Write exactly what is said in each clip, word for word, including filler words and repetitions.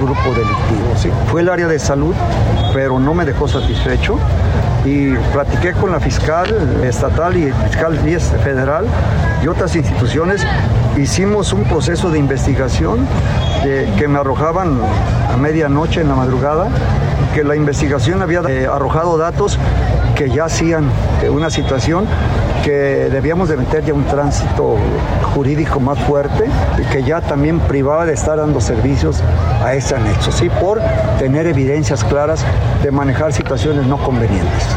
grupo delictivo, ¿sí? Fue el área de salud, pero no me dejó satisfecho y platiqué con la fiscal estatal y fiscal federal y otras instituciones. Hicimos un proceso de investigación de, que me arrojaban a medianoche en la madrugada, que la investigación había eh, arrojado datos que ya hacían eh, una situación que debíamos de meter ya un tránsito jurídico más fuerte y que ya también privaba de estar dando servicios a ese anexo, sí, por tener evidencias claras de manejar situaciones no convenientes.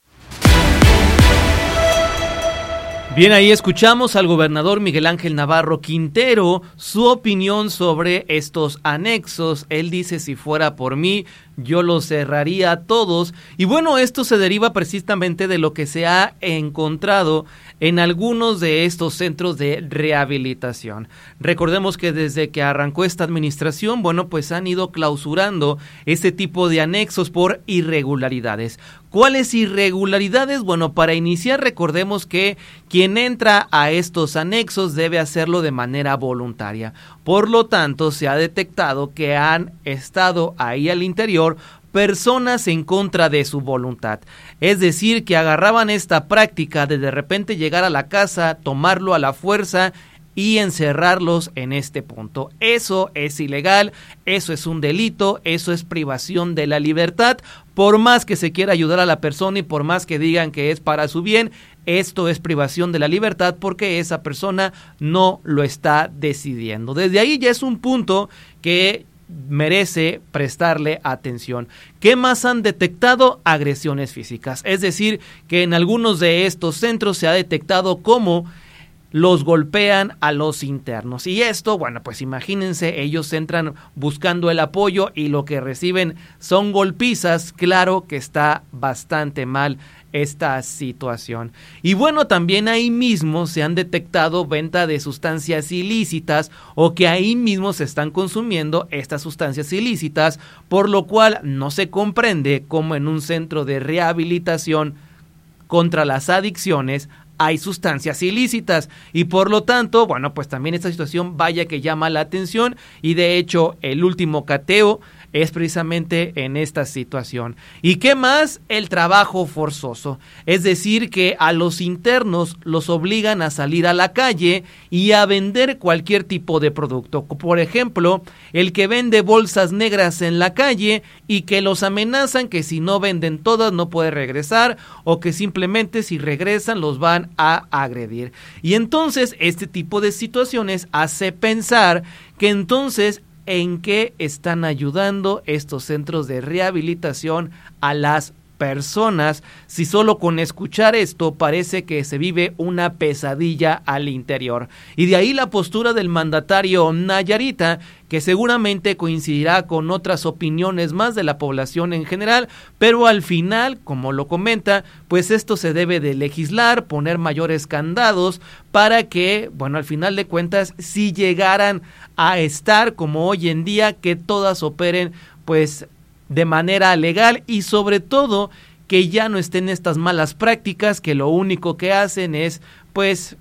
Bien, ahí escuchamos al gobernador Miguel Ángel Navarro Quintero, su opinión sobre estos anexos. Él dice, si fuera por mí, yo los cerraría a todos. Y bueno, esto se deriva precisamente de lo que se ha encontrado en algunos de estos centros de rehabilitación. Recordemos que desde que arrancó esta administración, bueno, pues han ido clausurando ese tipo de anexos por irregularidades. ¿Cuáles irregularidades? Bueno, para iniciar, recordemos que quien entra a estos anexos debe hacerlo de manera voluntaria. Por lo tanto, se ha detectado que han estado ahí al interior personas en contra de su voluntad. Es decir, que agarraban esta práctica de de repente llegar a la casa, tomarlo a la fuerza y encerrarlos en este punto. Eso es ilegal, eso es un delito, eso es privación de la libertad. Por más que se quiera ayudar a la persona y por más que digan que es para su bien, esto es privación de la libertad porque esa persona no lo está decidiendo. Desde ahí ya es un punto que merece prestarle atención. ¿Qué más han detectado? Agresiones físicas. Es decir, que en algunos de estos centros se ha detectado cómo los golpean a los internos. Y esto, bueno, pues imagínense, ellos entran buscando el apoyo y lo que reciben son golpizas. Claro que está bastante mal esta situación. Y bueno, también ahí mismo se han detectado venta de sustancias ilícitas o que ahí mismo se están consumiendo estas sustancias ilícitas, por lo cual no se comprende cómo en un centro de rehabilitación contra las adicciones hay sustancias ilícitas y por lo tanto, bueno, pues también esta situación vaya que llama la atención y de hecho el último cateo es precisamente en esta situación. ¿Y qué más? El trabajo forzoso. Es decir, que a los internos los obligan a salir a la calle y a vender cualquier tipo de producto. Por ejemplo, el que vende bolsas negras en la calle y que los amenazan que si no venden todas no puede regresar o que simplemente si regresan los van a agredir. Y entonces este tipo de situaciones hace pensar que entonces en qué están ayudando estos centros de rehabilitación a las personas, si solo con escuchar esto parece que se vive una pesadilla al interior. Y de ahí la postura del mandatario Nayarita, que seguramente coincidirá con otras opiniones más de la población en general, pero al final, como lo comenta, pues esto se debe de legislar, poner mayores candados para que, bueno, al final de cuentas, si llegaran a estar como hoy en día, que todas operen, pues, de manera legal y sobre todo que ya no estén estas malas prácticas que lo único que hacen es pues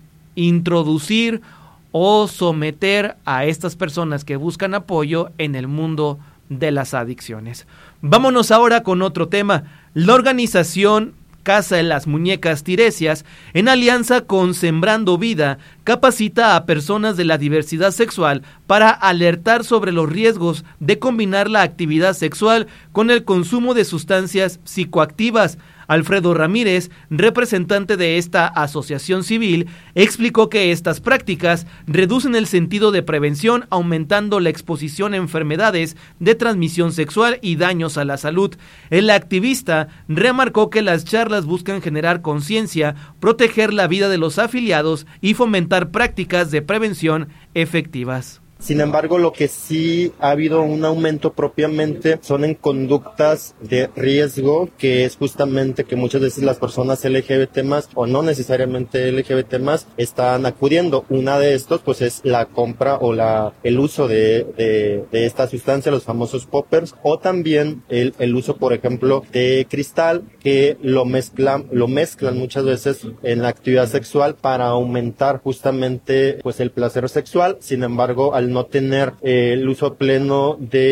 introducir o someter a estas personas que buscan apoyo en el mundo de las adicciones. Vámonos ahora con otro tema. La organización Casa de las Muñecas Tiresias, en alianza con Sembrando Vida, capacita a personas de la diversidad sexual para alertar sobre los riesgos de combinar la actividad sexual con el consumo de sustancias psicoactivas. Alfredo Ramírez, representante de esta asociación civil, explicó que estas prácticas reducen el sentido de prevención, aumentando la exposición a enfermedades de transmisión sexual y daños a la salud. El activista remarcó que las charlas buscan generar conciencia, proteger la vida de los afiliados y fomentar prácticas de prevención efectivas. Sin embargo, lo que sí ha habido un aumento propiamente son en conductas de riesgo, que es justamente que muchas veces las personas L G B T más, o no necesariamente L G B T más, están acudiendo. Una de estos, pues, es la compra o la el uso de, de, de esta sustancia, los famosos poppers, o también el, el uso, por ejemplo, de cristal, que lo mezclan, lo mezclan muchas veces en la actividad sexual para aumentar justamente, pues, el placer sexual. Sin embargo, al no tener eh, el uso pleno de